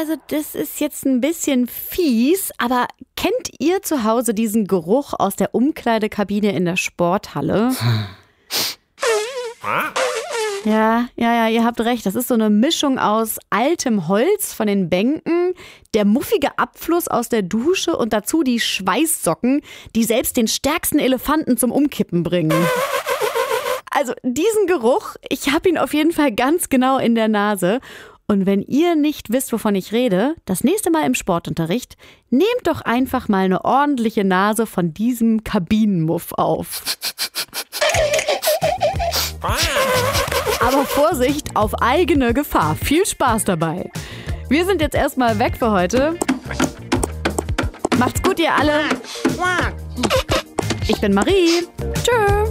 also das ist jetzt ein bisschen fies, aber kennt ihr zu Hause diesen Geruch aus der Umkleidekabine in der Sporthalle? Ja, ihr habt recht. Das ist so eine Mischung aus altem Holz von den Bänken, der muffige Abfluss aus der Dusche und dazu die Schweißsocken, die selbst den stärksten Elefanten zum Umkippen bringen. Also diesen Geruch, ich habe ihn auf jeden Fall ganz genau in der Nase. Und wenn ihr nicht wisst, wovon ich rede, das nächste Mal im Sportunterricht, nehmt doch einfach mal eine ordentliche Nase von diesem Kabinenmuff auf. Aber Vorsicht, auf eigene Gefahr. Viel Spaß dabei. Wir sind jetzt erstmal weg für heute. Macht's gut, ihr alle. Ich bin Marie. Tschö.